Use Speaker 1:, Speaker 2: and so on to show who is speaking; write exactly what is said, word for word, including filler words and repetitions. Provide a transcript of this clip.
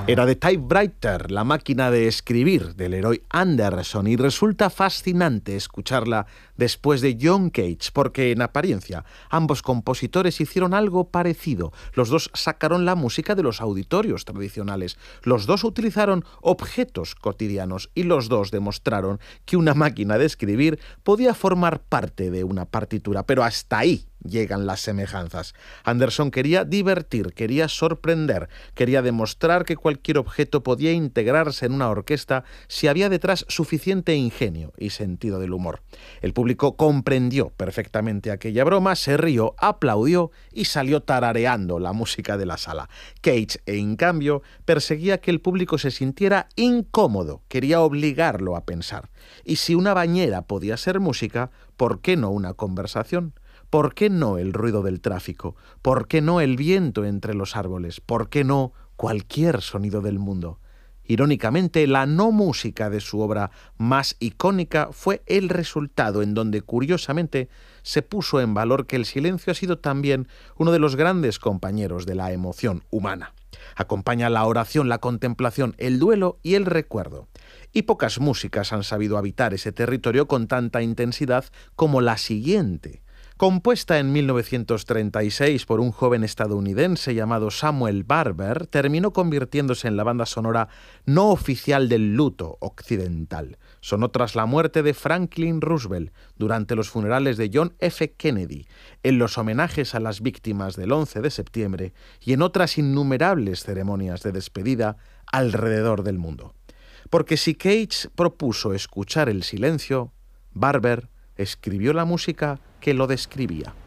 Speaker 1: Era The Typewriter, la máquina de escribir del Leroy Anderson, y resulta fascinante escucharla después de John Cage, porque en apariencia ambos compositores hicieron algo parecido. Los dos sacaron la música de los auditorios tradicionales, los dos utilizaron objetos cotidianos y los dos demostraron que una máquina de escribir podía formar parte de una partitura, pero hasta ahí llegan las semejanzas. Anderson quería divertir, quería sorprender, quería demostrar que cualquier objeto podía integrarse en una orquesta si había detrás suficiente ingenio y sentido del humor. El público comprendió perfectamente aquella broma, se rió, aplaudió y salió tarareando la música de la sala. Cage, en cambio, perseguía que el público se sintiera incómodo, quería obligarlo a pensar. Y si una bañera podía ser música, ¿por qué no una conversación? ¿Por qué no el ruido del tráfico? ¿Por qué no el viento entre los árboles? ¿Por qué no cualquier sonido del mundo? Irónicamente, la no música de su obra más icónica fue el resultado en donde, curiosamente, se puso en valor que el silencio ha sido también uno de los grandes compañeros de la emoción humana. Acompaña la oración, la contemplación, el duelo y el recuerdo. Y pocas músicas han sabido habitar ese territorio con tanta intensidad como la siguiente. Compuesta en mil novecientos treinta y seis por un joven estadounidense llamado Samuel Barber, terminó convirtiéndose en la banda sonora no oficial del luto occidental. Sonó tras la muerte de Franklin Roosevelt, durante los funerales de John F. Kennedy, en los homenajes a las víctimas del once de septiembre y en otras innumerables ceremonias de despedida alrededor del mundo. Porque si Cage propuso escuchar el silencio, Barber escribió la música que lo describía.